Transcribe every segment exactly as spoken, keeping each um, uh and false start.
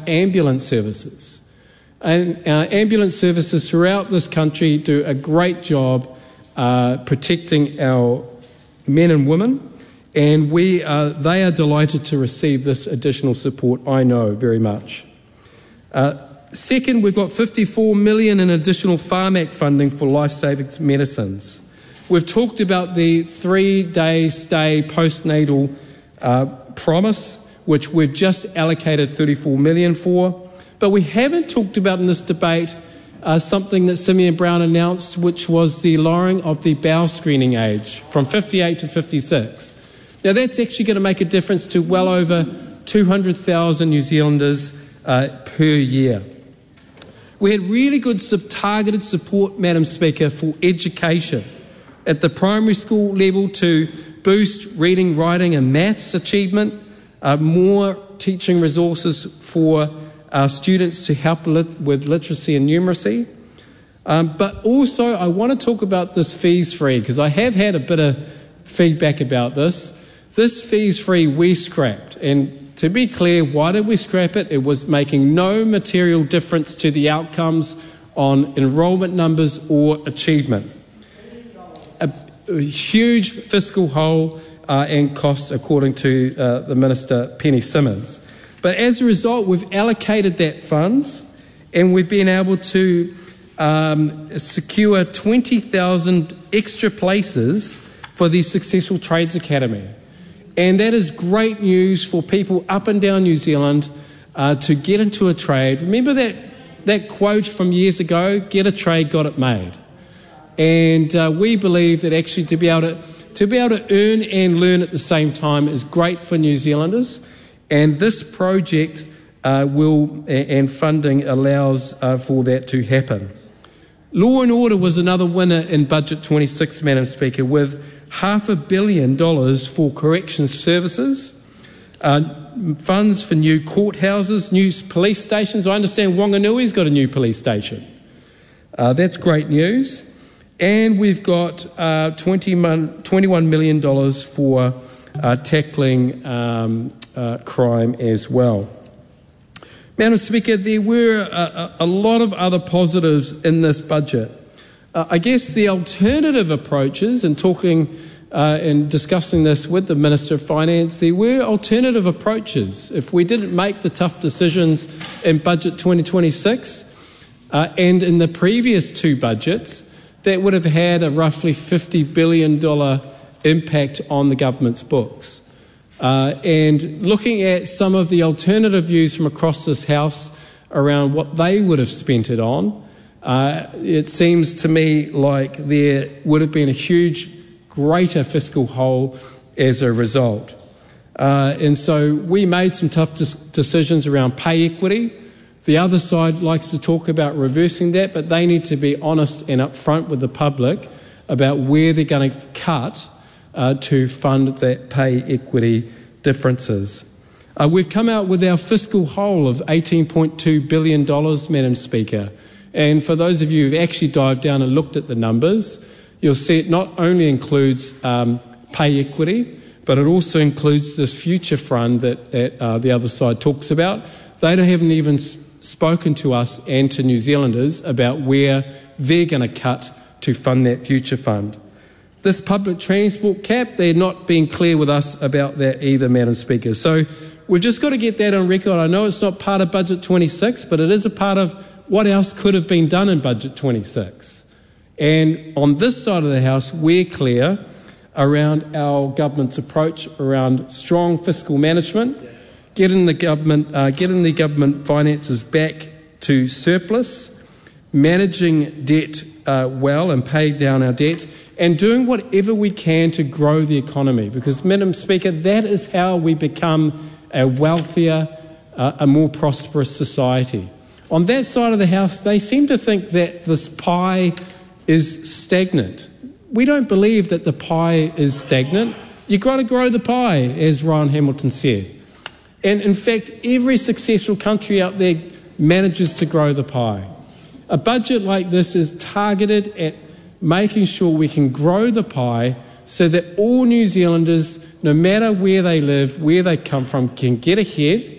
ambulance services. And our ambulance services throughout this country do a great job uh, protecting our men and women, and we are, they are delighted to receive this additional support, I know, very much. Uh, second, we've got fifty-four million dollars in additional Pharmac funding for life-saving medicines. We've talked about the three-day stay postnatal uh, promise, which we've just allocated thirty-four million dollars for. But we haven't talked about in this debate uh, something that Simeon Brown announced, which was the lowering of the bowel screening age from fifty-eight to fifty-six. Now, that's actually going to make a difference to well over two hundred thousand New Zealanders uh, per year. We had really good sub- targeted support, Madam Speaker, for education at the primary school level to boost reading, writing and maths achievement, uh, more teaching resources for our students to help lit- with literacy and numeracy. Um, but also I want to talk about this fees free, because I have had a bit of feedback about this. This fees free we scrapped, and to be clear, why did we scrap it? It was making no material difference to the outcomes on enrolment numbers or achievement. A, a huge fiscal hole uh, and cost, according to uh, the Minister, Penny Simmons. But as a result, we've allocated that funds, and we've been able to um, secure twenty thousand extra places for the Successful Trades Academy. And that is great news for people up and down New Zealand uh, to get into a trade. Remember that, that quote from years ago, get a trade, got it made. And uh, we believe that actually to be able to, to be able to earn and learn at the same time is great for New Zealanders. And this project uh, will, and funding allows uh, for that to happen. Law and Order was another winner in Budget twenty-six, Madam Speaker, with half a billion dollars for corrections services, uh, funds for new courthouses, new police stations. I understand Wanganui's got a new police station. Uh, that's great news. And we've got uh, twenty-one million dollars for uh, tackling um, Uh, crime as well. Madam Speaker, there were a, a lot of other positives in this budget. Uh, I guess the alternative approaches, and talking uh, and discussing this with the Minister of Finance, there were alternative approaches. If we didn't make the tough decisions in Budget twenty twenty-six uh, and in the previous two budgets, that would have had a roughly fifty billion dollars impact on the government's books. Uh, and looking at some of the alternative views from across this House around what they would have spent it on, uh, it seems to me like there would have been a huge, greater fiscal hole as a result. Uh, and so we made some tough dis- decisions around pay equity. The other side likes to talk about reversing that, but they need to be honest and upfront with the public about where they're going to cut Uh, to fund that pay equity differences. Uh, we've come out with our fiscal hole of eighteen point two billion dollars, Madam Speaker. And for those of you who've actually dived down and looked at the numbers, you'll see it not only includes um, pay equity, but it also includes this future fund that, that uh, the other side talks about. They haven't even s- spoken to us and to New Zealanders about where they're going to cut to fund that future fund. This public transport cap, they're not being clear with us about that either, Madam Speaker. So we've just got to get that on record. I know it's not part of Budget twenty-six, but it is a part of what else could have been done in Budget twenty-six. And on this side of the House, we're clear around our government's approach around strong fiscal management, getting the government, uh, getting the government finances back to surplus, managing debt uh, well and paying down our debt, and doing whatever we can to grow the economy. Because, Madam Speaker, that is how we become a wealthier, uh, a more prosperous society. On that side of the House, they seem to think that this pie is stagnant. We don't believe that the pie is stagnant. You've got to grow the pie, as Ryan Hamilton said. And in fact, every successful country out there manages to grow the pie. A budget like this is targeted at making sure we can grow the pie so that all New Zealanders, no matter where they live, where they come from, can get ahead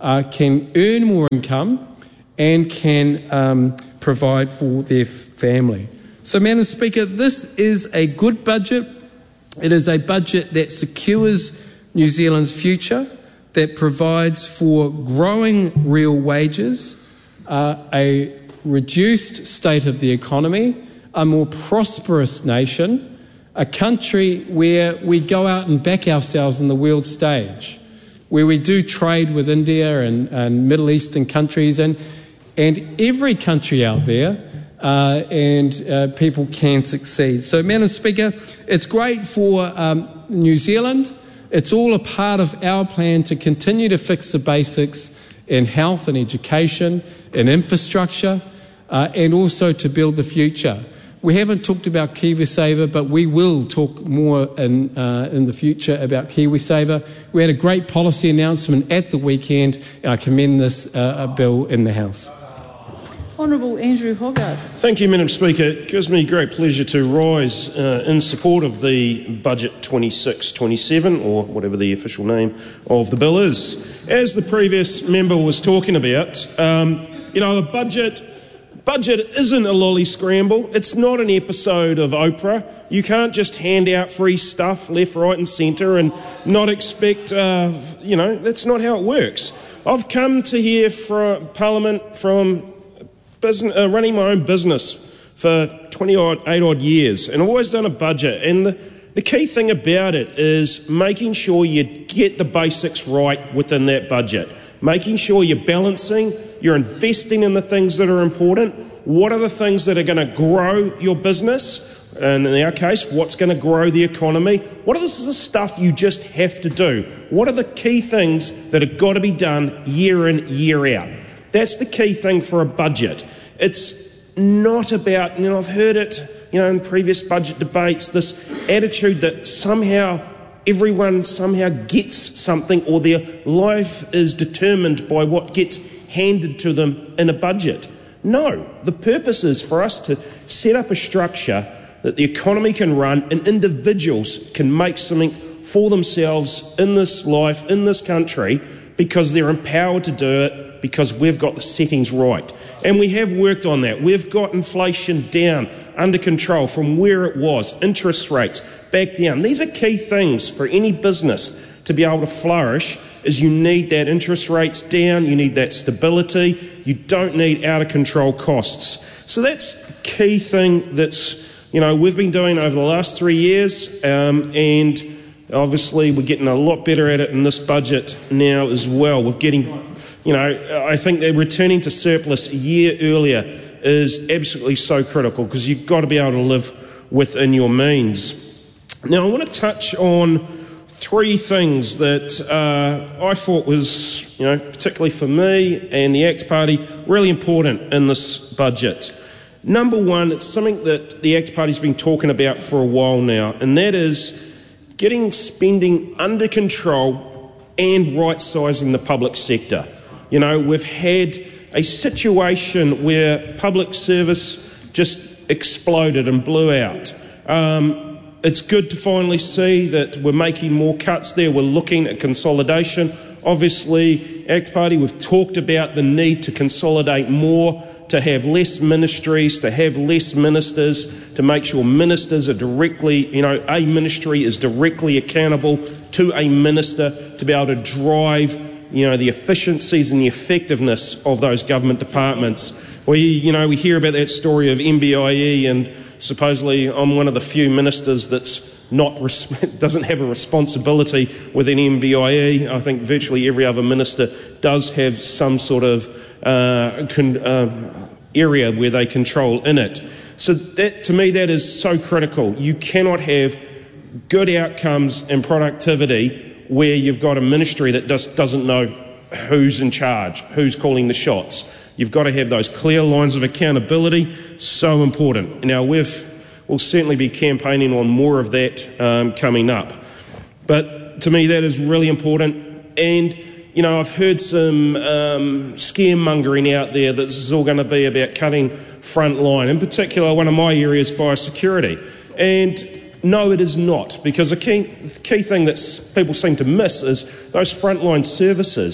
uh, can earn more income and can um, provide for their family. So, Madam Speaker, this is a good budget. It is a budget that secures New Zealand's future, that provides for growing real wages, uh, a reduced state of the economy, a more prosperous nation, a country where we go out and back ourselves on the world stage, where we do trade with India and, and Middle Eastern countries and, and every country out there, uh, and uh, people can succeed. So, Madam Speaker, it's great for um, New Zealand. It's all a part of our plan to continue to fix the basics in health and education, in infrastructure, uh, and also to build the future. We haven't talked about KiwiSaver, but we will talk more in, uh, in the future about KiwiSaver. We had a great policy announcement at the weekend, and I commend this uh, bill in the House. Honourable Andrew Hogarth. Thank you, Madam Speaker. It gives me great pleasure to rise uh, in support of the Budget twenty-six twenty-seven, or whatever the official name of the bill is. As the previous member was talking about, um, you know, the budget... Budget isn't a lolly scramble. It's not an episode of Oprah. You can't just hand out free stuff left, right and centre and not expect, uh, you know, that's not how it works. I've come to here from Parliament from business, uh, running my own business for twenty-eight odd years, and I've always done a budget. And the, the key thing about it is making sure you get the basics right within that budget. Making sure you're balancing, you're investing in the things that are important. What are the things that are going to grow your business? And in our case, what's going to grow the economy? What are the stuff you just have to do? What are the key things that have got to be done year in, year out? That's the key thing for a budget. It's not about, you know, I've heard it, you know, in previous budget debates, this attitude that somehow everyone somehow gets something, or their life is determined by what gets handed to them in a budget. No, the purpose is for us to set up a structure that the economy can run and individuals can make something for themselves in this life, in this country, because they're empowered to do it, because we've got the settings right. And we have worked on that. We've got inflation down, under control from where it was, interest rates back down. These are key things for any business to be able to flourish, is you need that interest rates down, you need that stability, you don't need out of control costs. So that's the key thing that's, you know, we've been doing over the last three years, um, and obviously we're getting a lot better at it in this budget now as well. We're getting, you know, I think that returning to surplus a year earlier is absolutely so critical, because you've got to be able to live within your means. Now, I want to touch on three things that uh, I thought was, you know, particularly for me and the ACT Party, really important in this budget. Number one, it's something that the ACT Party's been talking about for a while now, and that is getting spending under control and right-sizing the public sector. You know, we've had a situation where public service just exploded and blew out. Um, It's good to finally see that we're making more cuts there. We're looking at consolidation. Obviously, ACT Party, we've talked about the need to consolidate more, to have less ministries, to have less ministers, to make sure ministers are directly, you know, a ministry is directly accountable to a minister, to be able to drive, you know, the efficiencies and the effectiveness of those government departments. We, you know, we hear about that story of M B I E, and supposedly I'm one of the few ministers that's not doesn't have a responsibility within M B I E. I think virtually every other minister does have some sort of uh, con, uh, area where they control in it. So that, to me, that is so critical. You cannot have good outcomes and productivity where you've got a ministry that just doesn't know who's in charge, who's calling the shots. You've got to have those clear lines of accountability, so important. Now, we've, we'll certainly be campaigning on more of that um, coming up. But to me, that is really important. And, you know, I've heard some um, scaremongering out there that this is all going to be about cutting frontline, in particular one of my areas, biosecurity. And no, it is not, because a key, key thing that people seem to miss is those frontline services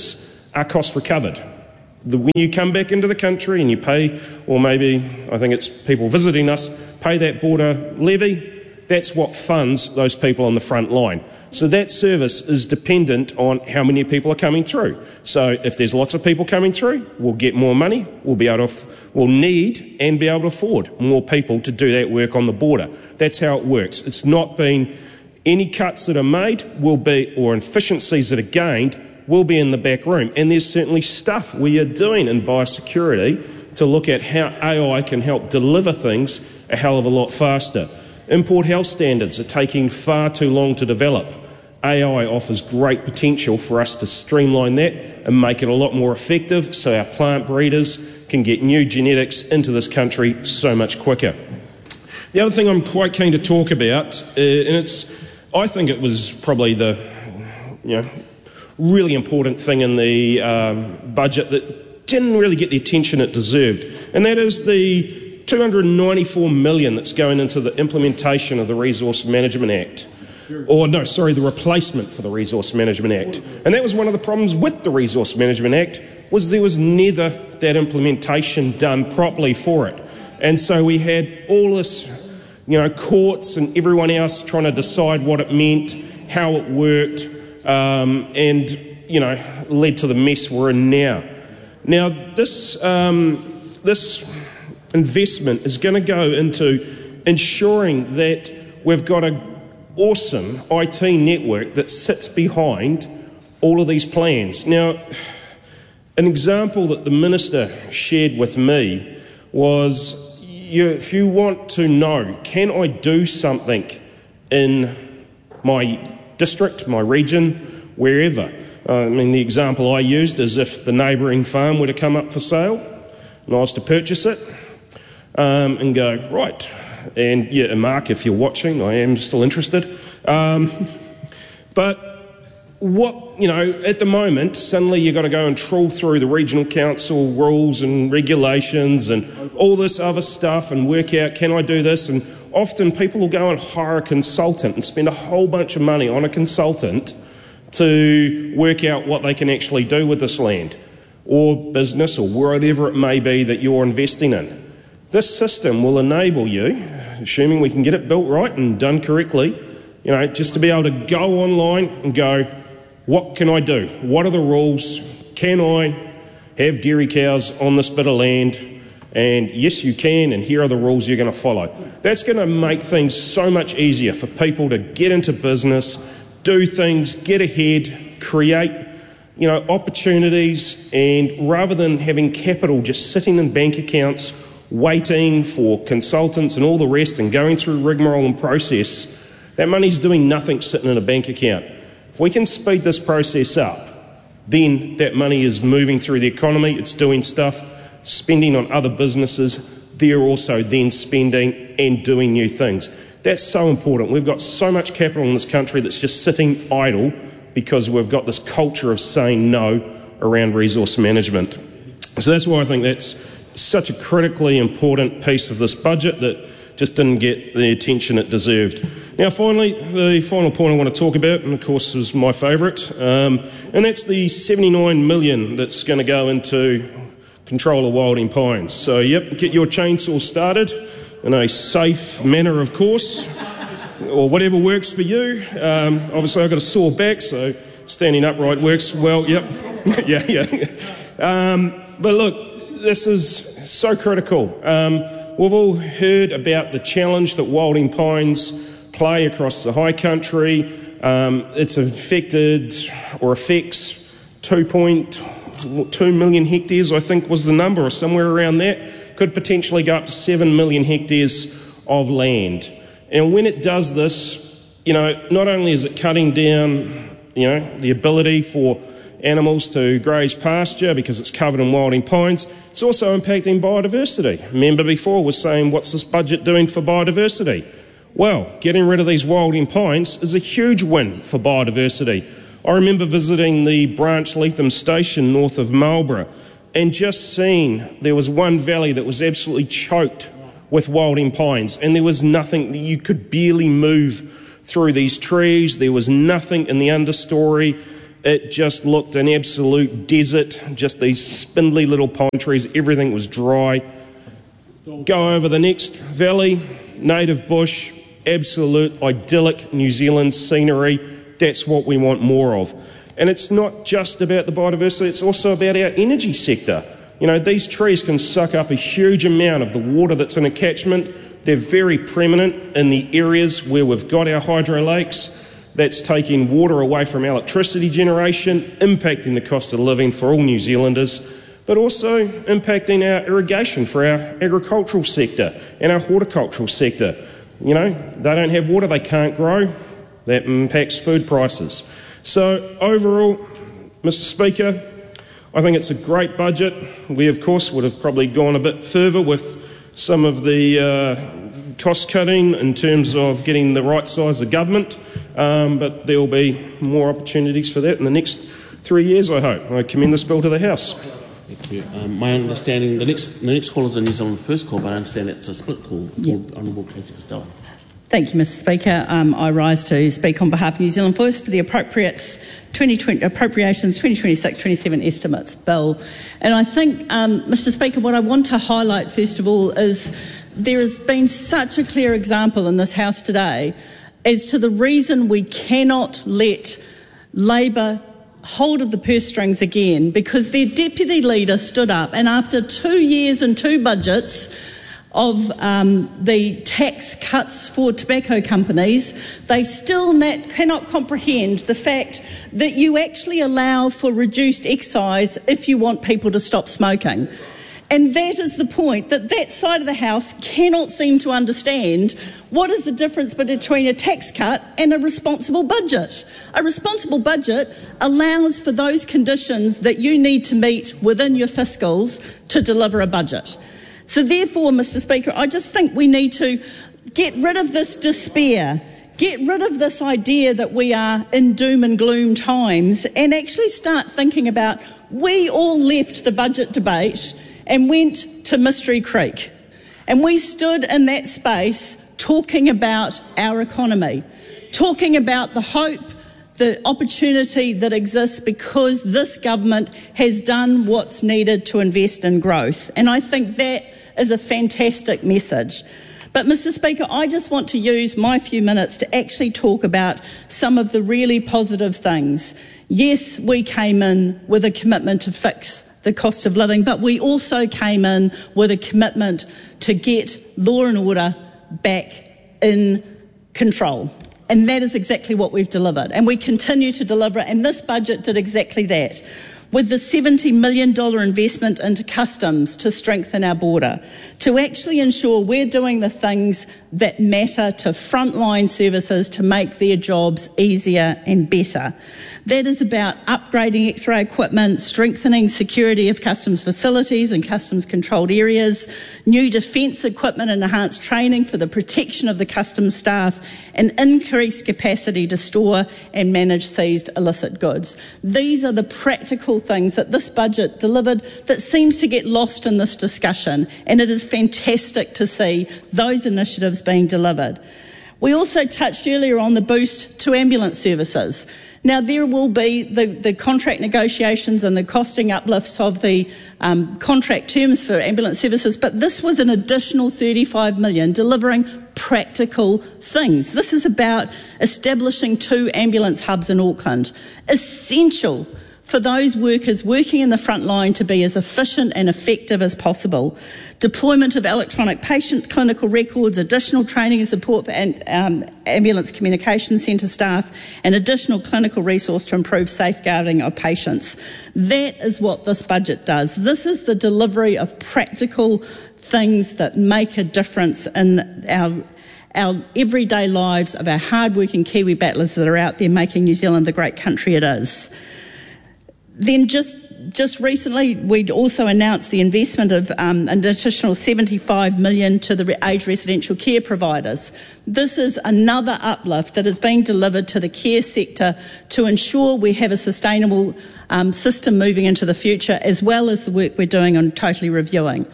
are cost recovered. The, when you come back into the country and you pay, or maybe I think it's people visiting us, pay that border levy, that's what funds those people on the front line. So that service is dependent on how many people are coming through. So if there's lots of people coming through, we'll get more money, we'll be able to, we'll need and be able to afford more people to do that work on the border. That's how it works. It's not been any cuts that are made will be, or efficiencies that are gained will be in the back room. And there's certainly stuff we are doing in biosecurity to look at how A I can help deliver things a hell of a lot faster. Import health standards are taking far too long to develop. A I offers great potential for us to streamline that and make it a lot more effective so our plant breeders can get new genetics into this country so much quicker. The other thing I'm quite keen to talk about, uh, and it's, I think it was probably the, you know, really important thing in the um, budget that didn't really get the attention it deserved, and that is the two hundred ninety-four million dollars that's going into the implementation of the Resource Management Act. Or no, sorry, the replacement for the Resource Management Act. And that was one of the problems with the Resource Management Act, was there was neither that implementation done properly for it. And so we had all this, you know, courts and everyone else trying to decide what it meant, how it worked, um, and, you know, led to the mess we're in now. Now, this, um, this investment is going to go into ensuring that we've got an awesome I T network that sits behind all of these plans. Now, an example that the Minister shared with me was, you, if you want to know, can I do something in my district, my region, wherever? Uh, I mean, the example I used is if the neighbouring farm were to come up for sale and I was to purchase it, Um, and go, right, and yeah, Mark, if you're watching, I am still interested. Um, but what, you know, at the moment, suddenly you've got to go and trawl through the regional council rules and regulations and all this other stuff and work out, can I do this? And often people will go and hire a consultant and spend a whole bunch of money on a consultant to work out what they can actually do with this land or business or whatever it may be that you're investing in. This system will enable you, assuming we can get it built right and done correctly, you know, just to be able to go online and go, what can I do? What are the rules? Can I have dairy cows on this bit of land? And yes, you can, and here are the rules you're going to follow. That's going to make things so much easier for people to get into business, do things, get ahead, create, you know, opportunities, and rather than having capital just sitting in bank accounts waiting for consultants and all the rest and going through rigmarole and process, that money's doing nothing sitting in a bank account. If we can speed this process up, then that money is moving through the economy, it's doing stuff, spending on other businesses, they're also then spending and doing new things. That's so important. We've got so much capital in this country that's just sitting idle because we've got this culture of saying no around resource management. So that's why I think that's such a critically important piece of this budget that just didn't get the attention it deserved. Now finally, the final point I want to talk about, and of course is my favourite, um, and that's the seventy-nine million dollars that's going to go into control of wilding pines. So yep, get your chainsaw started in a safe manner, of course, or whatever works for you. Um, obviously I've got a sore back, so standing upright works well, yep. yeah, yeah. Um, but look, this is so critical. Um, we've all heard about the challenge that wilding pines play across the high country. Um, it's affected or affects two point two million hectares, I think was the number, or somewhere around that. Could potentially go up to seven million hectares of land. And when it does this, you know, not only is it cutting down, you know, the ability for animals to graze pasture because it's covered in wilding pines, it's also impacting biodiversity. Remember before was saying, what's this budget doing for biodiversity? Well, getting rid of these wilding pines is a huge win for biodiversity. I remember visiting the Branch Leatham station north of Marlborough and just seeing there was one valley that was absolutely choked with wilding pines, and there was nothing, you could barely move through these trees, there was nothing in the understory. it just looked an absolute desert, just these spindly little pine trees, everything was dry. Go over the next valley, native bush, absolute idyllic New Zealand scenery. That's what we want more of. And it's not just about the biodiversity, it's also about our energy sector. You know, these trees can suck up a huge amount of the water that's in a catchment. They're very preeminent in the areas where we've got our hydro lakes. That's taking water away from electricity generation, impacting the cost of living for all New Zealanders, but also impacting our irrigation for our agricultural sector and our horticultural sector. You know, they don't have water, they can't grow. That impacts food prices. So overall, Mister Speaker, I think it's a great budget. We, of course, would have probably gone a bit further with some of the uh, cost cutting in terms of getting the right size of government, um, but there will be more opportunities for that in the next three years, I hope. I commend this bill to the House. Thank you. Um, my understanding, the next the next call is a New Zealand First call, but I understand it's a split call. Yep. Honourable Casey Costello. Thank you, Mister Speaker. Um, I rise to speak on behalf of New Zealand First for the appropriates twenty twenty, Appropriations twenty twenty-six twenty-seven Estimates Bill. And I think, um, Mister Speaker, what I want to highlight first of all is there has been such a clear example in this House today as to the reason we cannot let Labor hold of the purse strings again, because their deputy leader stood up and after two years and two budgets of um, the tax cuts for tobacco companies, they still not, cannot comprehend the fact that you actually allow for reduced excise if you want people to stop smoking. And that is the point, that that side of the House cannot seem to understand what is the difference between a tax cut and a responsible budget. A responsible budget allows for those conditions that you need to meet within your fiscals to deliver a budget. So therefore, Mister Speaker, I just think we need to get rid of this despair, get rid of this idea that we are in doom and gloom times, and actually start thinking about, we all left the budget debate and went to Mystery Creek. And we stood in that space talking about our economy, talking about the hope, the opportunity that exists because this government has done what's needed to invest in growth. And I think that is a fantastic message. But, Mister Speaker, I just want to use my few minutes to actually talk about some of the really positive things. Yes, we came in with a commitment to fix the cost of living, but we also came in with a commitment to get law and order back in control. And that is exactly what we've delivered. And we continue to deliver, and this budget did exactly that. With the seventy million dollars investment into customs to strengthen our border, to actually ensure we're doing the things that matter to frontline services to make their jobs easier and better. That is about upgrading X-ray equipment, strengthening security of customs facilities and customs controlled areas, new defence equipment and enhanced training for the protection of the customs staff, and increased capacity to store and manage seized illicit goods. These are the practical things that this budget delivered that seems to get lost in this discussion, and it is fantastic to see those initiatives being delivered. We also touched earlier on the boost to ambulance services. Now, there will be the, the contract negotiations and the costing uplifts of the um, contract terms for ambulance services, but this was an additional thirty-five million dollars delivering practical things. This is about establishing two ambulance hubs in Auckland, essential for those workers working in the front line to be as efficient and effective as possible. Deployment of electronic patient clinical records, additional training and support for um, ambulance communication centre staff, and additional clinical resource to improve safeguarding of patients. That is what this budget does. This is the delivery of practical things that make a difference in our our everyday lives of our hard-working Kiwi battlers that are out there making New Zealand the great country it is. Then just just recently, we'd also announced the investment of um, an additional seventy-five million dollars to the aged residential care providers. This is another uplift that is being delivered to the care sector to ensure we have a sustainable um, system moving into the future, as well as the work we're doing on totally reviewing.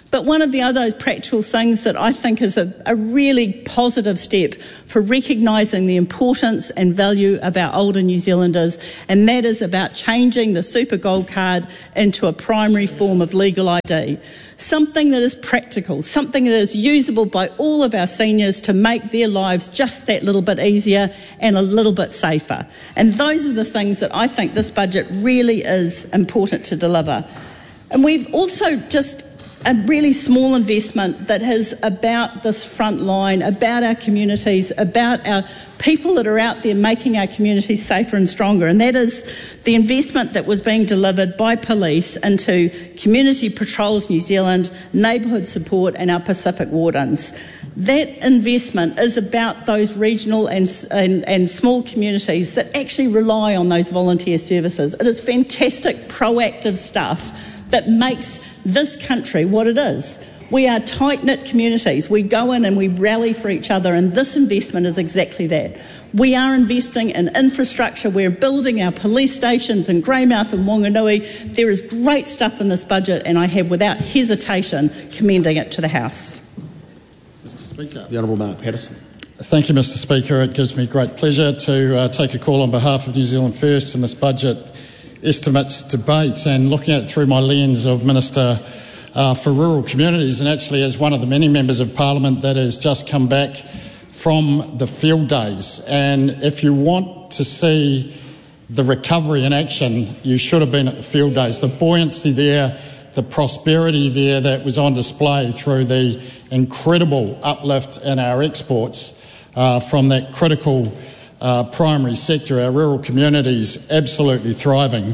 But one of the other practical things that I think is a, a really positive step for recognising the importance and value of our older New Zealanders, and that is about changing the Super Gold Card into a primary form of legal I D. Something that is practical, something that is usable by all of our seniors to make their lives just that little bit easier and a little bit safer. And those are the things that I think this budget really is important to deliver. And we've also just a really small investment that is about this front line, about our communities, about our people that are out there making our communities safer and stronger. And that is the investment that was being delivered by police into Community Patrols New Zealand, neighbourhood support and our Pacific Wardens. That investment is about those regional and, and, and small communities that actually rely on those volunteer services. It is fantastic, proactive stuff that makes this country what it is. We are tight-knit communities. We go in and we rally for each other, and this investment is exactly that. We are investing in infrastructure. We're building our police stations in Greymouth and Wanganui. There is great stuff in this budget, and I have, without hesitation, commending it to the House. Mister Speaker. The Honourable Mark Patterson. Thank you, Mister Speaker. It gives me great pleasure to uh, take a call on behalf of New Zealand First in this budget estimates debate, and looking at it through my lens of Minister uh, for Rural Communities, and actually as one of the many members of Parliament that has just come back from the field days. And if you want to see the recovery in action, you should have been at the field days. The buoyancy there, the prosperity there that was on display through the incredible uplift in our exports uh, from that critical Uh, primary sector, our rural communities absolutely thriving.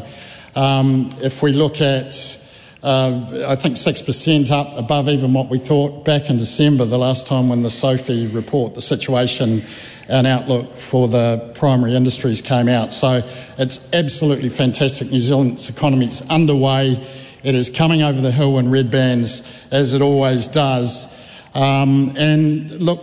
Um, if we look at, uh, I think six percent up above even what we thought back in December, the last time when the SOFI report, the situation and outlook for the primary industries came out. So it's absolutely fantastic. New Zealand's economy is underway. It is coming over the hill in red bands, as it always does. Um, and look,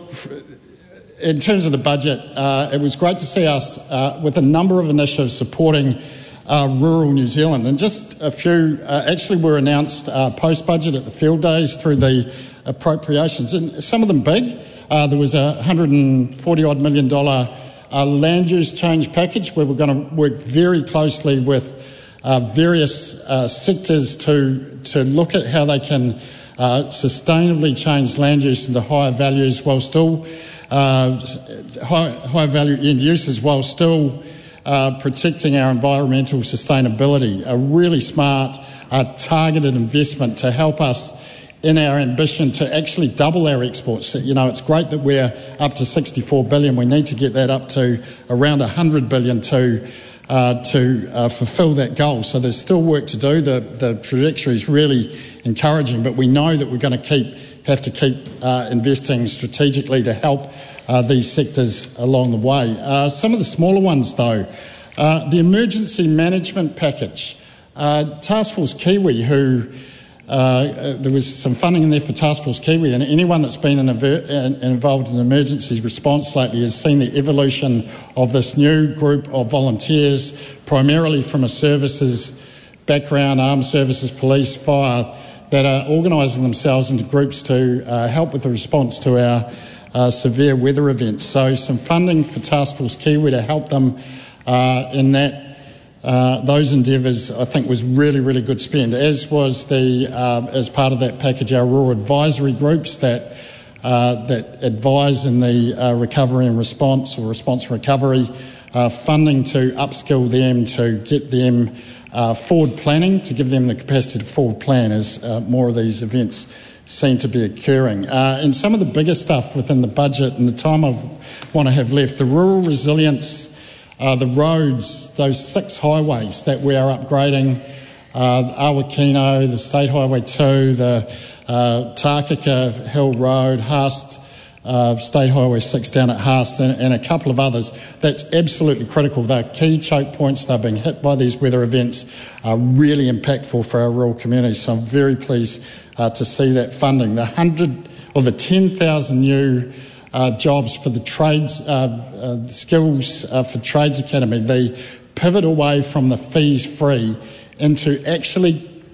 in terms of the budget, uh, it was great to see us uh, with a number of initiatives supporting uh, rural New Zealand. And just a few uh, actually were announced uh, post-budget at the field days through the appropriations, and some of them big. Uh, there was a one hundred forty odd million dollar uh, land use change package where we're going to work very closely with uh, various uh, sectors to, to look at how they can uh, sustainably change land use into higher values while still Uh, high, high value end uses while still uh, protecting our environmental sustainability. A really smart, uh, targeted investment to help us in our ambition to actually double our exports. You know, it's great that we're up to sixty-four billion. We need to get that up to around one hundred billion to uh, to uh, fulfil that goal. So there's still work to do. The, the trajectory is really encouraging, but we know that we're going to keep have to keep uh, investing strategically to help uh, these sectors along the way. Uh, some of the smaller ones, though, uh, the emergency management package. Uh, Taskforce Kiwi, who uh, uh, there was some funding in there for Taskforce Kiwi, and anyone that's been in aver- in, involved in emergency response lately has seen the evolution of this new group of volunteers, primarily from a services background, armed services, police, fire, that are organising themselves into groups to uh, help with the response to our uh, severe weather events. So some funding for Taskforce Kiwi to help them uh, in that uh, those endeavours, I think, was really, really good spend, as was the, uh, as part of that package, our rural advisory groups that uh, that advise in the uh, recovery and response or response recovery, uh, funding to upskill them, to get them Uh, forward planning, to give them the capacity to forward plan as uh, more of these events seem to be occurring. Uh, and some of the bigger stuff within the budget and the time I want to have left, the rural resilience, uh, the roads, those six highways that we are upgrading, uh, Awakino, the State Highway two, the uh, Tākaka Hill Road, Haast, Uh, State Highway six down at Haast, and, and a couple of others. That's absolutely critical. They're key choke points. They're being hit by these weather events, are really impactful for our rural communities. So I'm very pleased uh, to see that funding. The hundred or the ten thousand new uh, jobs for the trades, uh, uh, skills uh, for Trades Academy, the pivot away from the fees free into actually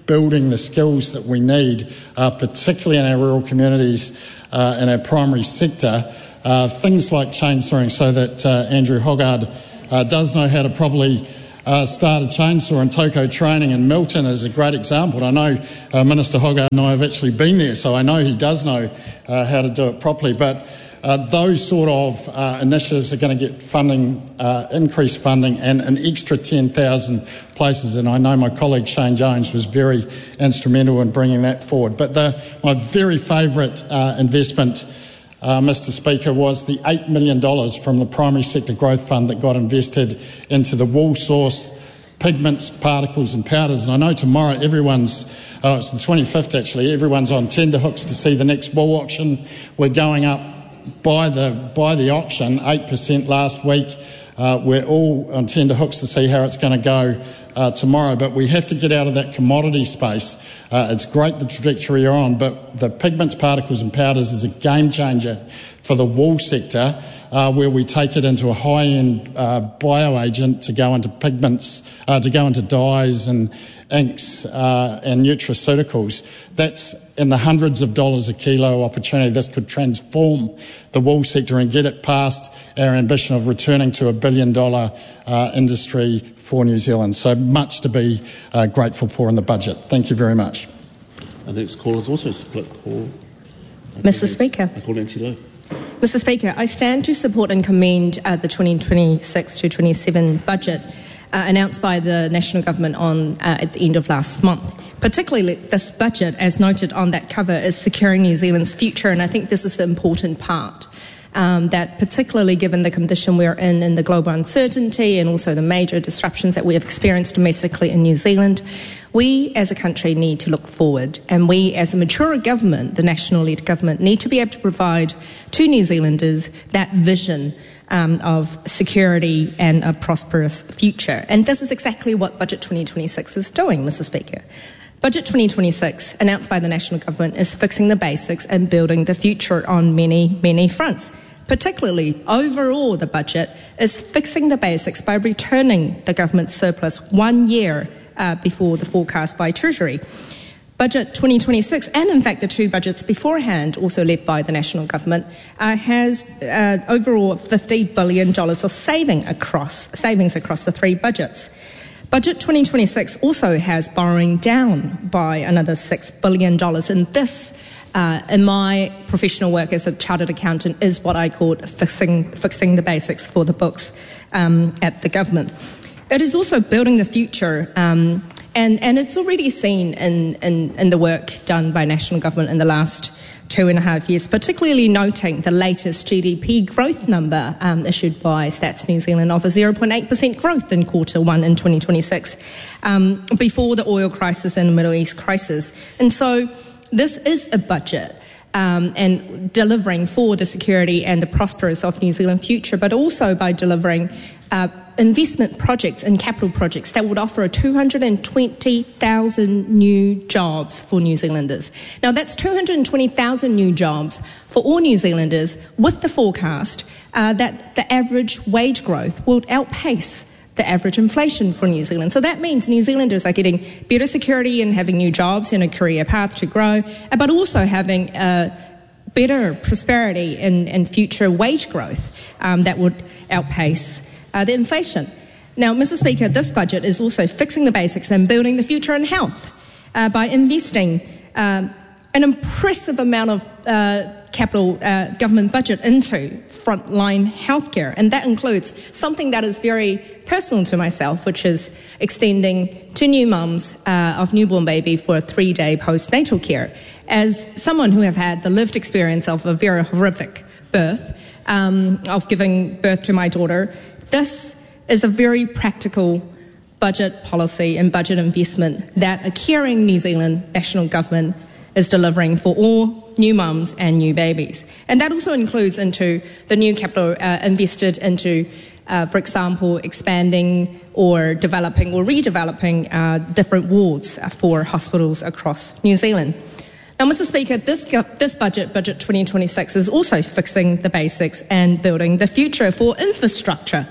building the skills that we need, uh, particularly in our rural communities, uh, in our primary sector. Uh, things like chainsawing, so that uh, Andrew Hoggard uh, does know how to properly uh, start a chainsaw, and Toko training in Milton is a great example. I know uh, Minister Hoggard and I have actually been there, so I know he does know uh, how to do it properly. But uh, those sort of uh, initiatives are going to get funding, uh, increased funding, and an extra ten thousand places. And I know my colleague Shane Jones was very instrumental in bringing that forward. But the, my very favourite uh, investment, Uh, Mister Speaker, was the eight million dollars from the Primary Sector Growth Fund that got invested into the wool source, pigments, particles and powders. And I know tomorrow everyone's, oh, it's the twenty-fifth actually, everyone's on tenterhooks to see the next wool auction. We're going up by the, by the auction, eight percent last week. Uh, we're all on tenterhooks to see how it's going to go uh, tomorrow. But we have to get out of that commodity space. Uh, it's great the trajectory you're on, but the pigments, particles and powders is a game changer for the wool sector, uh, where we take it into a high-end uh, bioagent to go into pigments, uh, to go into dyes and inks uh, and nutraceuticals. That's in the hundreds of dollars a kilo opportunity. This could transform the wool sector and get it past our ambition of returning to a billion dollar uh, industry for New Zealand. So much to be uh, grateful for in the budget. Thank you very much. The next call is also a split call. Mister Speaker. I call Nancy Lowe. Mister Speaker, I stand to support and commend uh, the twenty twenty-six to twenty-seven budget uh, announced by the National Government on uh, at the end of last month. Particularly this budget, as noted on that cover, is securing New Zealand's future, and I think this is the important part. Um, that particularly given the condition we're in in the global uncertainty and also the major disruptions that we have experienced domestically in New Zealand, we as a country need to look forward, and we as a mature government, the national-led government, need to be able to provide to New Zealanders that vision um, of security and a prosperous future. And this is exactly what Budget twenty twenty-six is doing, Mister Speaker. Budget twenty twenty-six, announced by the National Government, is fixing the basics and building the future on many, many fronts. Particularly, overall, the budget is fixing the basics by returning the government's surplus one year uh, before the forecast by Treasury. Budget twenty twenty-six, and in fact the two budgets beforehand, also led by the National Government, uh, has uh, overall fifty billion dollars of saving across, savings across the three budgets. Budget twenty twenty-six also has borrowing down by another six billion dollars, and this, uh, in my professional work as a chartered accountant, is what I call fixing, fixing the basics for the books um, at the government. It is also building the future, um, and, and it's already seen in, in, in the work done by national government in the last two and a half years, particularly noting the latest G D P growth number um, issued by Stats New Zealand of a zero point eight percent growth in quarter one in twenty twenty-six, um, before the oil crisis and the Middle East crisis. And so this is a budget um, and delivering for the security and the prosperous of New Zealand future, but also by delivering uh, investment projects and capital projects that would offer two hundred twenty thousand new jobs for New Zealanders. Now, that's two hundred twenty thousand new jobs for all New Zealanders, with the forecast uh, that the average wage growth will outpace the average inflation for New Zealand. So that means New Zealanders are getting better security and having new jobs and a career path to grow, but also having uh, better prosperity and, and future wage growth um, that would outpace Uh, the inflation. Now, Mister Speaker, this budget is also fixing the basics and building the future in health uh, by investing uh, an impressive amount of uh, capital uh, government budget into frontline healthcare, and that includes something that is very personal to myself, which is extending to new mums uh, of newborn baby for a three-day postnatal care. As someone who have had the lived experience of a very horrific birth, um, of giving birth to my daughter, this is a very practical budget policy and budget investment that a caring New Zealand national government is delivering for all new mums and new babies. And that also includes into the new capital uh, invested into, uh, for example, expanding or developing or redeveloping uh, different wards for hospitals across New Zealand. Now, Mister Speaker, this, this budget, Budget twenty twenty-six, is also fixing the basics and building the future for infrastructure.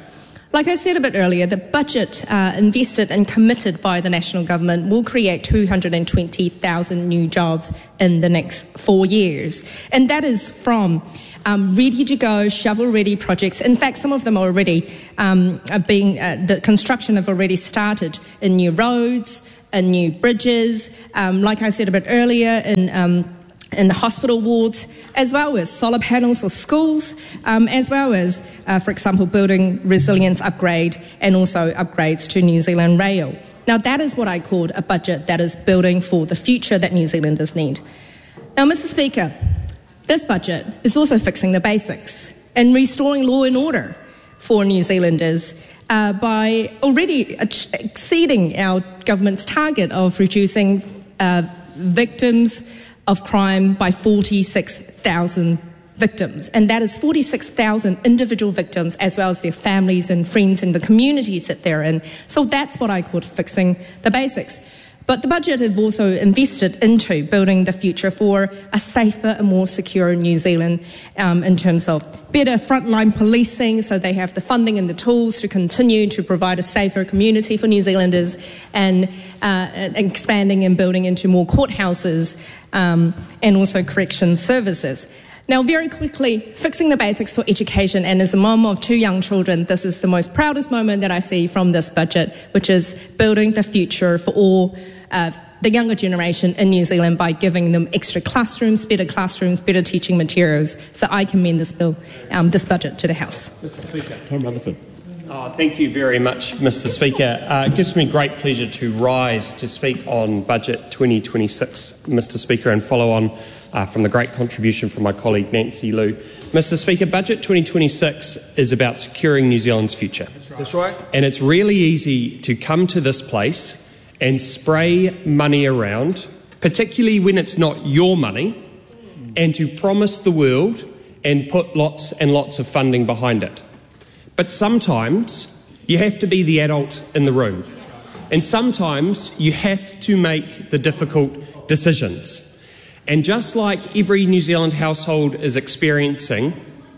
Like I said a bit earlier, the budget uh, invested and committed by the national government will create two hundred twenty thousand new jobs in the next four years. And that is from um, ready-to-go, shovel-ready projects. In fact, some of them are already um, are being, uh, the construction have already started in new roads, in new bridges, um, like I said a bit earlier, in um, in hospital wards, as well as solar panels for schools, um, as well as, uh, for example, building resilience upgrade and also upgrades to New Zealand Rail. Now, that is what I called a budget that is building for the future that New Zealanders need. Now, Mister Speaker, this budget is also fixing the basics and restoring law and order for New Zealanders uh, by already exceeding our government's target of reducing uh, victims of crime by forty-six thousand victims. And that is forty-six thousand individual victims as well as their families and friends and the communities that they're in. So that's what I call fixing the basics. But the budget have also invested into building the future for a safer and more secure New Zealand um, in terms of better frontline policing, so they have the funding and the tools to continue to provide a safer community for New Zealanders, and uh, expanding and building into more courthouses um, and also correction services. Now, very quickly, fixing the basics for education, and as a mum of two young children, this is the most proudest moment that I see from this budget, which is building the future for all uh, the younger generation in New Zealand by giving them extra classrooms, better classrooms, better teaching materials. So I commend this bill, um, this budget to the House. Mister Speaker. Tom Rutherford. Oh, thank you very much, Mister Speaker. Uh, it gives me great pleasure to rise to speak on Budget twenty twenty-six, Mister Speaker, and follow on uh, from the great contribution from my colleague Nancy Liu. Mister Speaker, Budget twenty twenty-six is about securing New Zealand's future. That's right. That's right. And it's really easy to come to this place and spray money around, particularly when it's not your money, and to promise the world and put lots and lots of funding behind it. But sometimes you have to be the adult in the room. And sometimes you have to make the difficult decisions. And just like every New Zealand household is experiencing,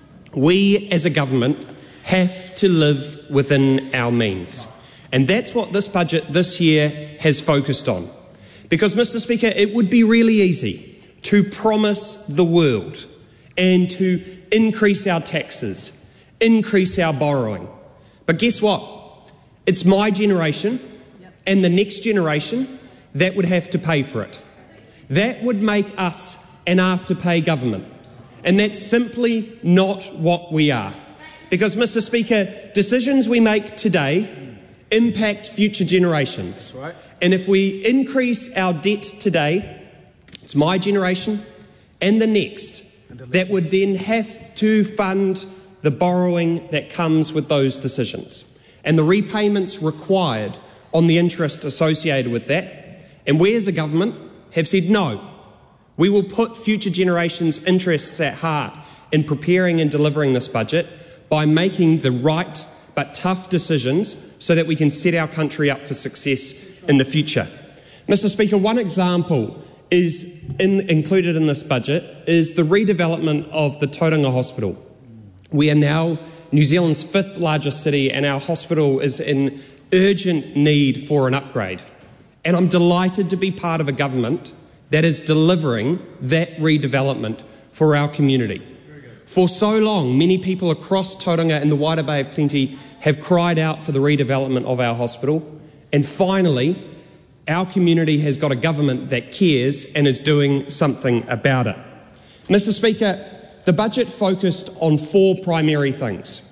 we as a government have to live within our means. And that's what this budget this year has focused on. Because, Mister Speaker, it would be really easy to promise the world and to increase our taxes, increase our borrowing. But guess what? It's my generation and the next generation that would have to pay for it. That would make us an after-pay government. And that's simply not what we are. Because, Mister Speaker, decisions we make today impact future generations. Right. And if we increase our debt today, it's my generation and the next that would then have to fund the borrowing that comes with those decisions and the repayments required on the interest associated with that. And we as a government have said no. We will put future generations' interests at heart in preparing and delivering this budget by making the right but tough decisions so that we can set our country up for success in the future. Mister Speaker, one example is in, included in this budget is the redevelopment of the Tauranga Hospital. We are now New Zealand's fifth largest city, and our hospital is in urgent need for an upgrade. And I'm delighted to be part of a government that is delivering that redevelopment for our community. For so long, many people across Tauranga and the wider Bay of Plenty have cried out for the redevelopment of our hospital, and finally, our community has got a government that cares and is doing something about it. Mister Speaker, the budget focused on four primary things: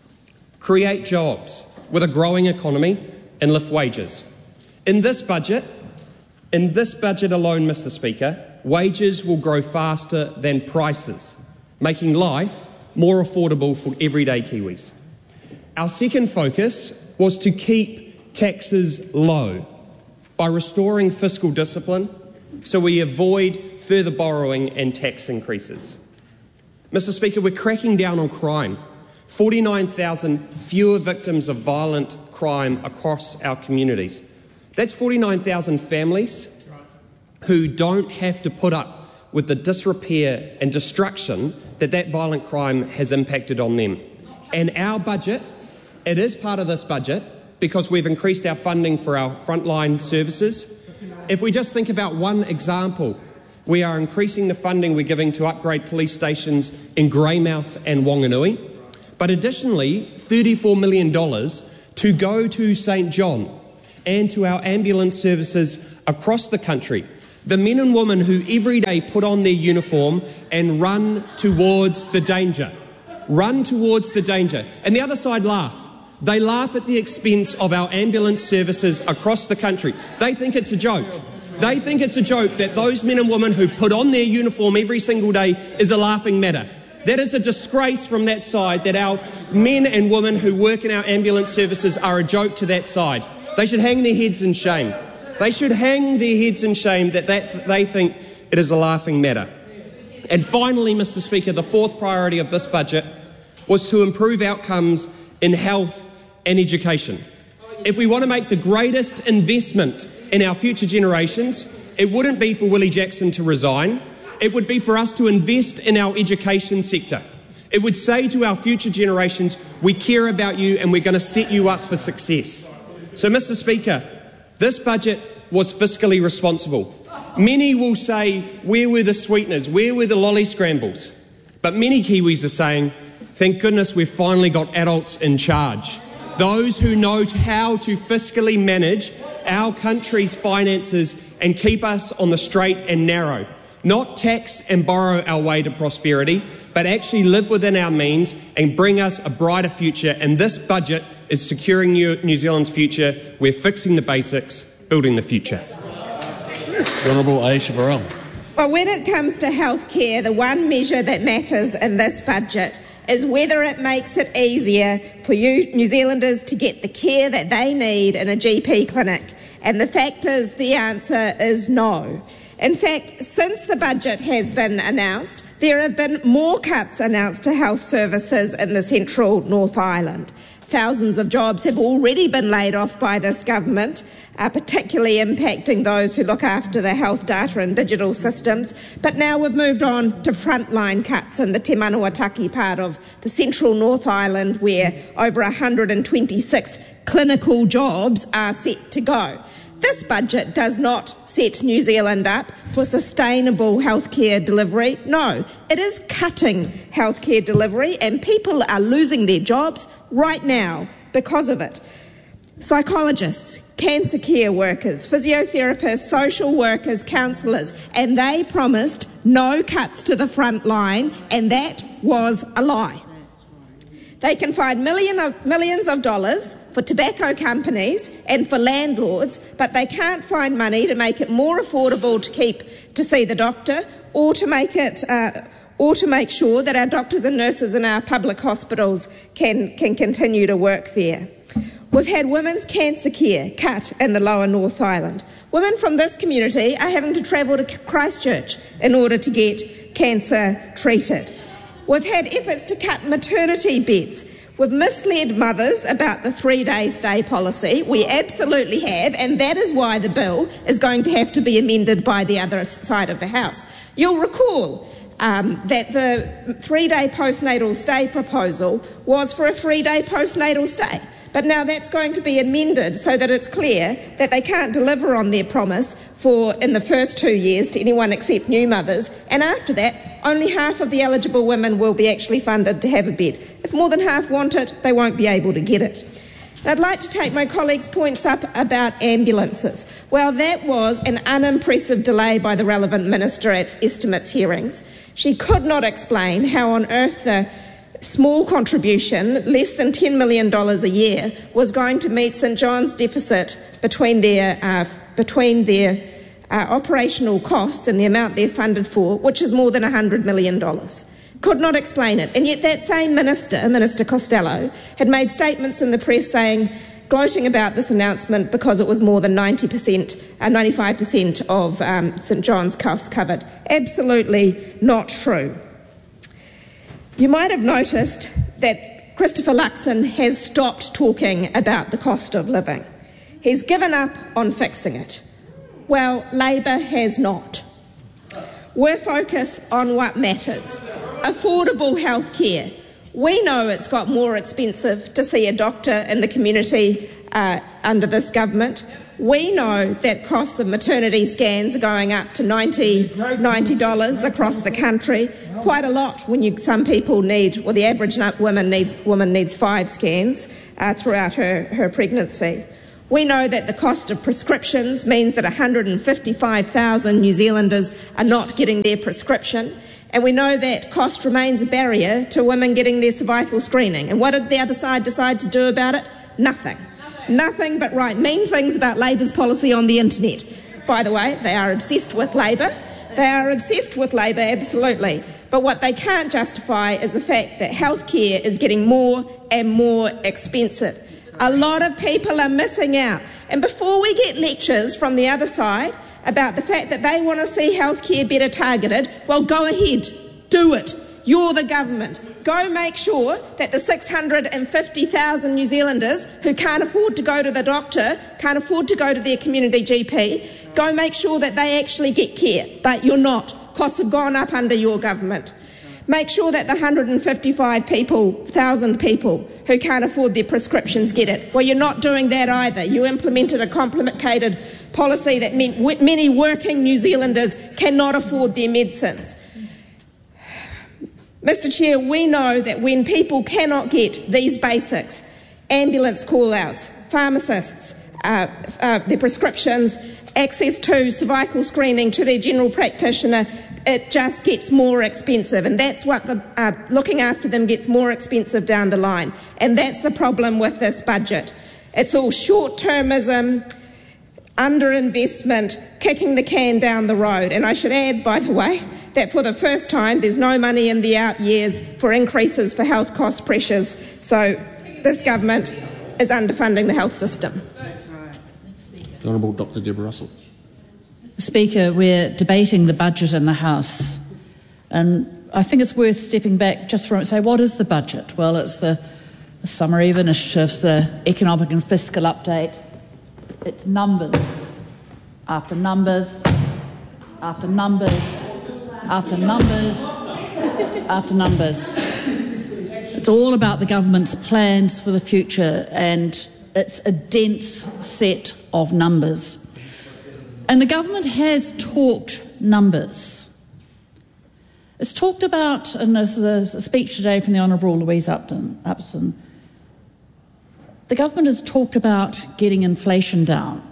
create jobs with a growing economy and lift wages. In this budget, in this budget alone, Mister Speaker, wages will grow faster than prices, making life more affordable for everyday Kiwis. Our second focus was to keep taxes low by restoring fiscal discipline so we avoid further borrowing and tax increases. Mister Speaker, we're cracking down on crime. forty-nine thousand fewer victims of violent crime across our communities. That's forty-nine thousand families who don't have to put up with the disrepair and destruction that that violent crime has impacted on them. And our budget it is part of this budget because we've increased our funding for our frontline services. If we just think about one example, we are increasing the funding we're giving to upgrade police stations in Greymouth and Whanganui, but additionally thirty-four million dollars to go to St John and to our ambulance services across the country. The men and women who every day put on their uniform and run towards the danger. Run towards the danger. And the other side laugh. They laugh at the expense of our ambulance services across the country. They think it's a joke. They think it's a joke that those men and women who put on their uniform every single day is a laughing matter. That is a disgrace from that side, that our men and women who work in our ambulance services are a joke to that side. They should hang their heads in shame. They should hang their heads in shame that, that they think it is a laughing matter. And finally, Mister Speaker, the fourth priority of this budget was to improve outcomes in health and education. If we want to make the greatest investment in our future generations, it wouldn't be for Willie Jackson to resign. It would be for us to invest in our education sector. It would say to our future generations, we care about you and we're going to set you up for success. So, Mister Speaker, this budget was fiscally responsible. Many will say, where were the sweeteners? Where were the lolly scrambles? But many Kiwis are saying, thank goodness we've finally got adults in charge. Those who know how to fiscally manage our country's finances and keep us on the straight and narrow. Not tax and borrow our way to prosperity, but actually live within our means and bring us a brighter future. And this budget is securing New Zealand's future. We're fixing the basics, building the future. The Honourable Aisha Barrell. Well, when it comes to healthcare, the one measure that matters in this budget is whether it makes it easier for you New Zealanders to get the care that they need in a G P clinic. And the fact is, the answer is no. In fact, since the budget has been announced, there have been more cuts announced to health services in the central North Island. Thousands of jobs have already been laid off by this government, uh, particularly impacting those who look after the health data and digital systems. But now we've moved on to frontline cuts in the Te Manuataki part of the central North Island, where over one hundred twenty-six clinical jobs are set to go. This budget does not set New Zealand up for sustainable healthcare delivery. No, it is cutting healthcare delivery, and people are losing their jobs right now because of it. Psychologists, cancer care workers, physiotherapists, social workers, counsellors, and they promised no cuts to the front line, and that was a lie. They can find million of, millions of dollars for tobacco companies and for landlords, but they can't find money to make it more affordable to keep to see the doctor, or to make it, uh, or to make sure that our doctors and nurses in our public hospitals can can continue to work there. We've had women's cancer care cut in the lower North Island. Women from this community are having to travel to Christchurch in order to get cancer treated. We've had efforts to cut maternity beds. We've misled mothers about the three-day stay policy. We absolutely have, and that is why the bill is going to have to be amended by the other side of the House. You'll recall um, that the three-day postnatal stay proposal was for a three-day postnatal stay. But now that's going to be amended so that it's clear that they can't deliver on their promise for in the first two years to anyone except new mothers, and after that only half of the eligible women will be actually funded to have a bed. If more than half want it, they won't be able to get it. And I'd like to take my colleagues' points up about ambulances. Well, that was an unimpressive delay by the relevant minister at estimates hearings. She could not explain how on earth the small contribution, less than ten million dollars a year, was going to meet St John's deficit between their, uh, between their uh, operational costs and the amount they're funded for, which is more than one hundred million dollars. Could not explain it. And yet that same minister, Minister Costello, had made statements in the press saying, gloating about this announcement because it was more than ninety percent, uh, ninety-five percent of um, St John's costs covered. Absolutely not true. You might have noticed that Christopher Luxon has stopped talking about the cost of living. He's given up on fixing it. Well, Labor has not. We're focused on what matters: affordable health care, We know it's got more expensive to see a doctor in the community uh, under this government. We know that costs of maternity scans are going up to ninety dollars across the country, quite a lot when you, some people need, well, the average woman needs, woman needs five scans uh, throughout her, her pregnancy. We know that the cost of prescriptions means that one hundred fifty-five thousand New Zealanders are not getting their prescription. And we know that cost remains a barrier to women getting their cervical screening. And what did the other side decide to do about it? Nothing. Nothing, Nothing but write mean things about Labor's policy on the internet. By the way, they are obsessed with Labor. They are obsessed with Labor, absolutely. But what they can't justify is the fact that healthcare is getting more and more expensive. A lot of people are missing out. And before we get lectures from the other side about the fact that they want to see healthcare better targeted, well, go ahead, do it. You're the government. Go make sure that the six hundred fifty thousand New Zealanders who can't afford to go to the doctor, can't afford to go to their community G P, go make sure that they actually get care. But you're not. Costs have gone up under your government. Make sure that the one hundred fifty-five people, thousand people who can't afford their prescriptions get it. Well, you're not doing that either. You implemented a complicated policy that meant many working New Zealanders cannot afford their medicines. Mister Chair, we know that when people cannot get these basics, ambulance call-outs, pharmacists, uh, uh, their prescriptions, access to cervical screening to their general practitioner, it just gets more expensive, and that's what the, uh, looking after them gets more expensive down the line. And that's the problem with this budget. It's all short-termism, underinvestment, kicking the can down the road. And I should add, by the way, that for the first time there's no money in the out years for increases for health cost pressures. So this government is underfunding the health system. The Honourable Doctor Deborah Russell. Speaker, we're debating the budget in the House, and I think it's worth stepping back just for a moment and say, what is the budget? Well, it's the, the summary of initiatives, the economic and fiscal update. It's numbers after numbers after numbers after numbers after numbers. It's all about the government's plans for the future, and it's a dense set of numbers. And the government has talked numbers. It's talked about, and this is a speech today from the Honourable Louise Upton, Upton, the government has talked about getting inflation down.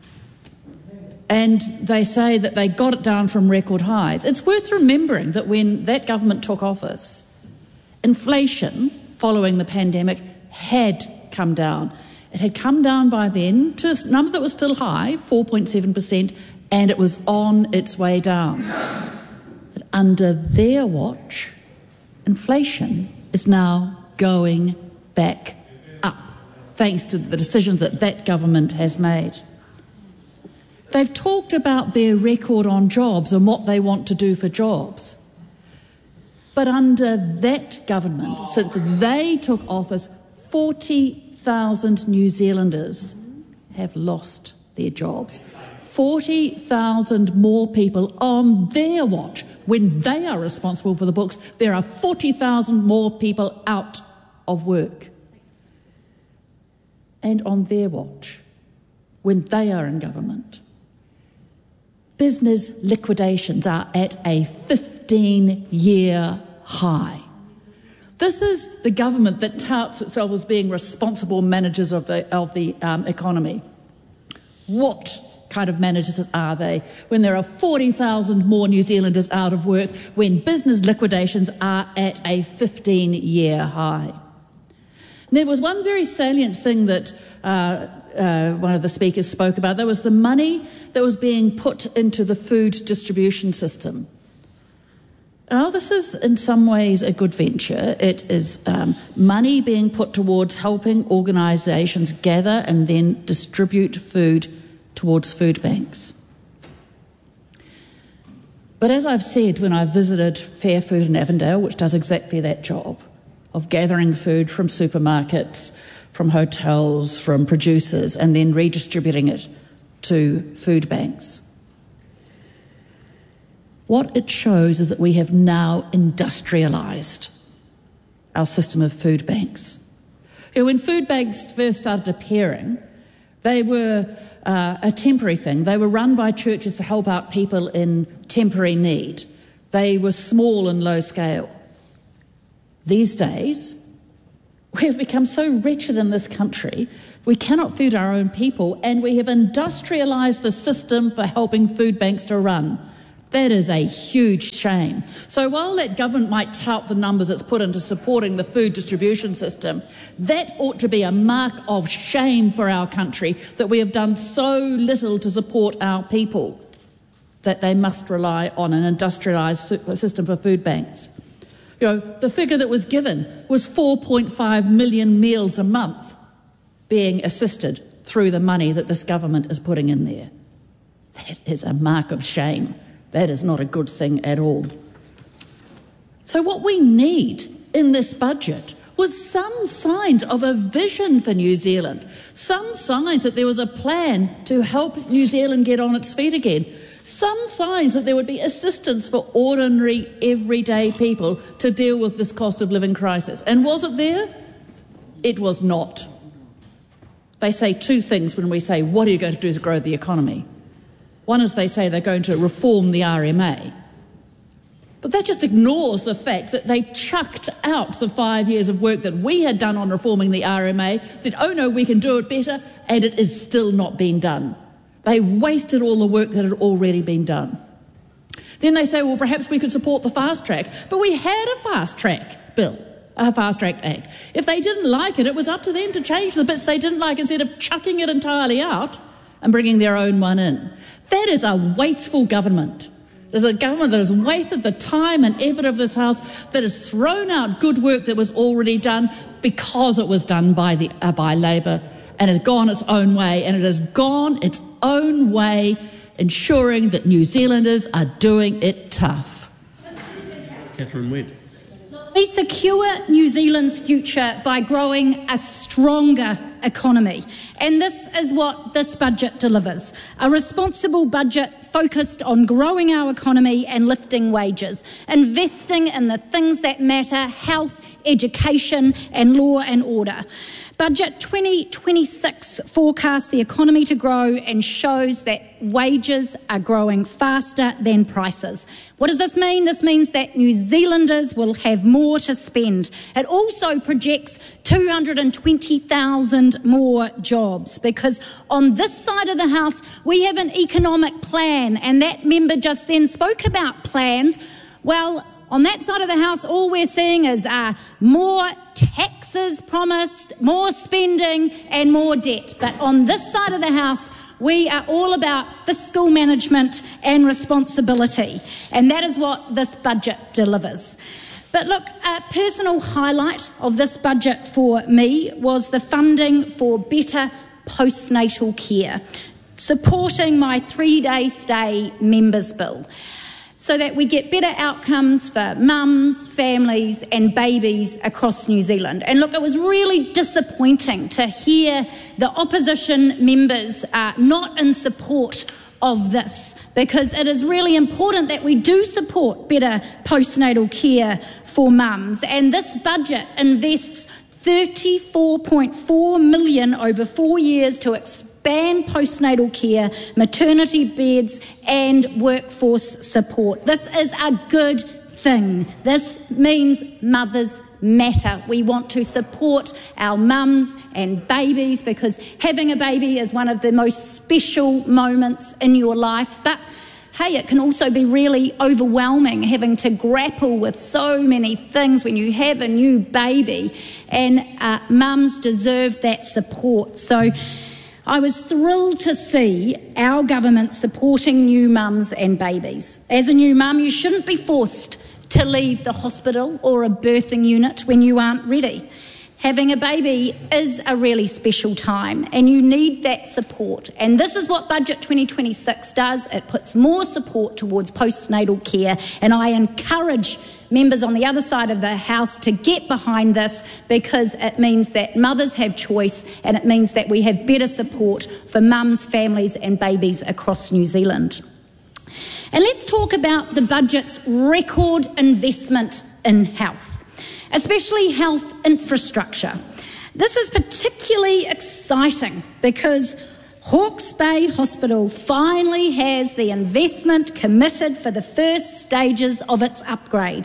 And they say that they got it down from record highs. It's worth remembering that when that government took office, inflation following the pandemic had come down. It had come down by then to a number that was still high, four point seven percent, and it was on its way down. But under their watch, inflation is now going back up, thanks to the decisions that that government has made. They've talked about their record on jobs and what they want to do for jobs. But under that government, since they took office, forty thousand New Zealanders have lost their jobs. forty thousand more people on their watch. When they are responsible for the books, there are forty thousand more people out of work. And on their watch, when they are in government, business liquidations are at a fifteen-year high. This is the government that touts itself as being responsible managers of the, of the um, economy. What kind of managers are they when there are forty thousand more New Zealanders out of work, when business liquidations are at a fifteen-year high? And there was one very salient thing that uh, uh, one of the speakers spoke about. There was the money that was being put into the food distribution system. Oh, this is in some ways a good venture. It is um, money being put towards helping organisations gather and then distribute food towards food banks. But as I've said when I've visited Fair Food in Avondale, which does exactly that job, of gathering food from supermarkets, from hotels, from producers, and then redistributing it to food banks, what it shows is that we have now industrialised our system of food banks. You know, when food banks first started appearing, they were uh, a temporary thing. They were run by churches to help out people in temporary need. They were small and low scale. These days, we have become so wretched in this country, we cannot feed our own people, and we have industrialised the system for helping food banks to run. That is a huge shame. So while that government might tout the numbers it's put into supporting the food distribution system, that ought to be a mark of shame for our country that we have done so little to support our people that they must rely on an industrialised system for food banks. You know, the figure that was given was four point five million meals a month being assisted through the money that this government is putting in there. That is a mark of shame. That is not a good thing at all. So what we need in this budget was some signs of a vision for New Zealand, some signs that there was a plan to help New Zealand get on its feet again, some signs that there would be assistance for ordinary, everyday people to deal with this cost of living crisis. And was it there? It was not. They say two things when we say, what are you going to do to grow the economy? One is they say they're going to reform the R M A. But that just ignores the fact that they chucked out the five years of work that we had done on reforming the R M A, said, oh no, we can do it better, and it is still not being done. They wasted all the work that had already been done. Then they say, well, perhaps we could support the fast track. But we had a fast track bill, a fast track act. If they didn't like it, it was up to them to change the bits they didn't like instead of chucking it entirely out and bringing their own one in. That is a wasteful government. There's a government that has wasted the time and effort of this House, that has thrown out good work that was already done because it was done by the uh, by Labour, and has gone its own way, and it has gone its own way, ensuring that New Zealanders are doing it tough. Catherine Webb. We secure New Zealand's future by growing a stronger economy. And this is what this budget delivers. A responsible budget focused on growing our economy and lifting wages, investing in the things that matter: health, education and law and order. Budget twenty twenty-six forecasts the economy to grow and shows that wages are growing faster than prices. What does this mean? This means that New Zealanders will have more to spend. It also projects two hundred twenty thousand more jobs, because on this side of the House we have an economic plan, and that member just then spoke about plans. Well, on that side of the House, all we're seeing is uh, more taxes promised, more spending and more debt. But on this side of the House, we are all about fiscal management and responsibility. And that is what this budget delivers. But look, a personal highlight of this budget for me was the funding for better postnatal care, supporting my three-day stay members bill, so that we get better outcomes for mums, families and babies across New Zealand. And look, it was really disappointing to hear the opposition members uh, not in support of this, because it is really important that we do support better postnatal care for mums. And this budget invests thirty-four point four million dollars over four years to expand ban postnatal care, maternity beds and workforce support. This is a good thing. This means mothers matter. We want to support our mums and babies, because having a baby is one of the most special moments in your life. But hey, it can also be really overwhelming, having to grapple with so many things when you have a new baby, and uh, mums deserve that support. So I was thrilled to see our government supporting new mums and babies. As a new mum, you shouldn't be forced to leave the hospital or a birthing unit when you aren't ready. Having a baby is a really special time, and you need that support. And this is what Budget twenty twenty-six does. It puts more support towards postnatal care, and I encourage members on the other side of the House to get behind this, because it means that mothers have choice, and it means that we have better support for mums, families and babies across New Zealand. And let's talk about the budget's record investment in health. especially health infrastructure. This is particularly exciting because Hawke's Bay Hospital finally has the investment committed for the first stages of its upgrade.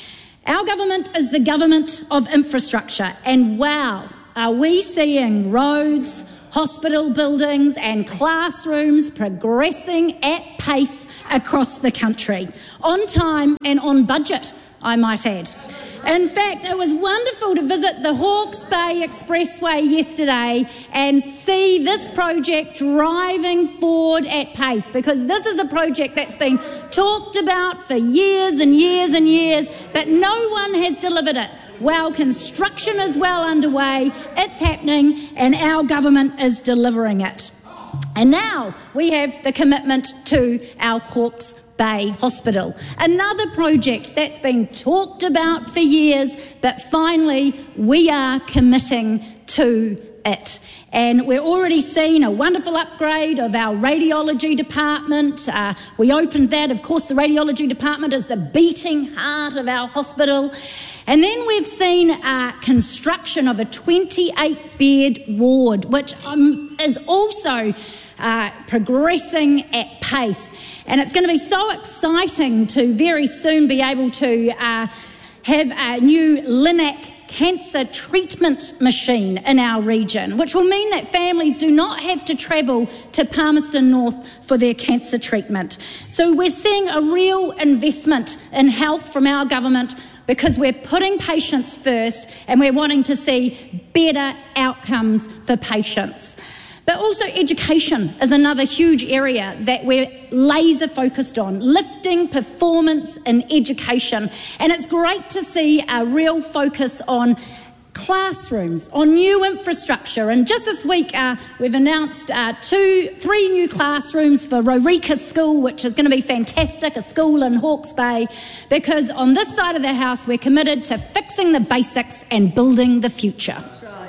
Our government is the government of infrastructure, and wow, are we seeing roads, hospital buildings and classrooms progressing at pace across the country, on time and on budget, I might add. In fact, it was wonderful to visit the Hawke's Bay Expressway yesterday and see this project driving forward at pace, because this is a project that's been talked about for years and years and years, but no one has delivered it. While construction is well underway, it's happening, and our government is delivering it. And now we have the commitment to our Hawke's Bay Hospital, another project that's been talked about for years, but finally we are committing to it. And we're already seeing a wonderful upgrade of our radiology department. Uh, we opened that. Of course, the radiology department is the beating heart of our hospital. And then we've seen uh, construction of a twenty-eight bed ward, which um, is also uh, progressing at pace. And it's going to be so exciting to very soon be able to uh, have a new Linac cancer treatment machine in our region, which will mean that families do not have to travel to Palmerston North for their cancer treatment. So we're seeing a real investment in health from our government, because we're putting patients first and we're wanting to see better outcomes for patients. But also education is another huge area that we're laser focused on, lifting performance in education. And it's great to see a real focus on classrooms, on new infrastructure. And just this week, uh, we've announced uh, two, three new classrooms for Rorika School, which is going to be fantastic, a school in Hawke's Bay, because on this side of the house, we're committed to fixing the basics and building the future.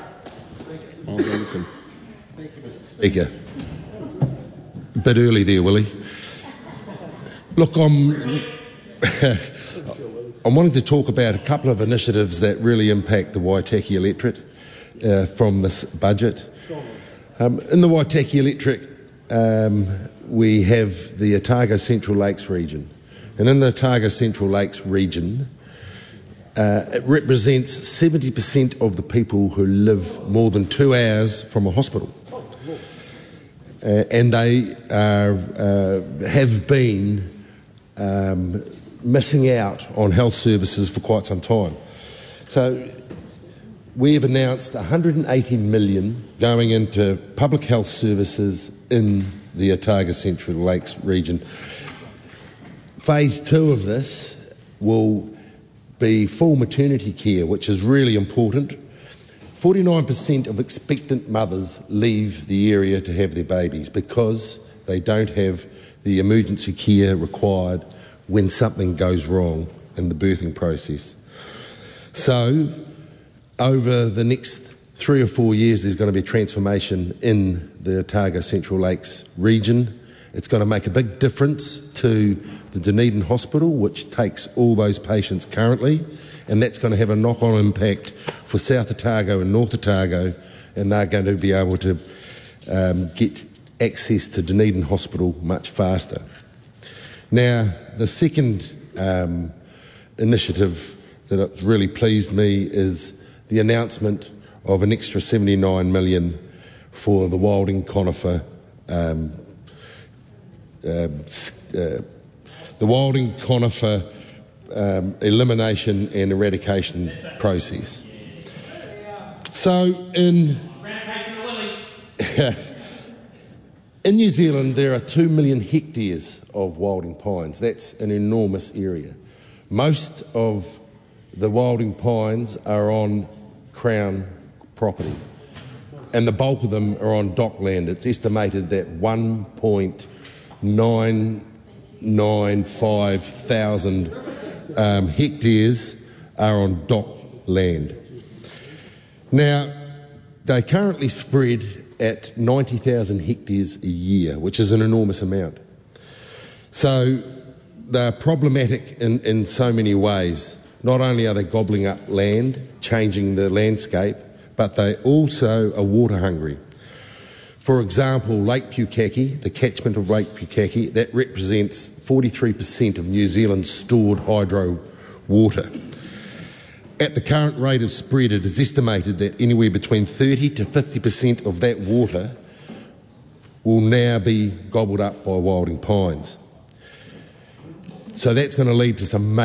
Speaker. A bit early there, Willie. Look, I'm, I'm wanting to talk about a couple of initiatives that really impact the Waitaki electorate uh, from this budget. Um, in the Waitaki electorate, um, we have the Otago Central Lakes region. And in the Otago Central Lakes region, uh, it represents seventy percent of the people who live more than two hours from a hospital. Uh, and they are, uh, have been um, missing out on health services for quite some time. So we have announced one hundred eighty million dollars going into public health services in the Otago Central Lakes region. Phase two of this will be full maternity care, which is really important. forty-nine percent of expectant mothers leave the area to have their babies because they don't have the emergency care required when something goes wrong in the birthing process. So, over the next three or four years, there's going to be a transformation in the Otago Central Lakes region. It's going to make a big difference to the Dunedin Hospital, which takes all those patients currently, and that's going to have a knock-on impact for South Otago and North Otago, and they're going to be able to um, get access to Dunedin Hospital much faster. Now, the second um, initiative that has really pleased me is the announcement of an extra seventy-nine million dollars for the Wilding Conifer um, uh, uh, the Wilding Conifer Um, elimination and eradication process. So in, in New Zealand there are two million hectares of wilding pines. That's an enormous area. Most of the wilding pines are on Crown property and the bulk of them are on dock land. It's estimated that one point nine nine five thousand Um, hectares are on dock land. Now, they currently spread at ninety thousand hectares a year, which is an enormous amount. So they're problematic in, in so many ways. not only are they gobbling up land, changing the landscape, but they also are water hungry. For example, Lake Pukaki, the catchment of Lake Pukaki, that represents forty-three percent of New Zealand's stored hydro water. At the current rate of spread, it is estimated that anywhere between thirty to fifty percent of that water will now be gobbled up by wilding pines. So that's going to lead to some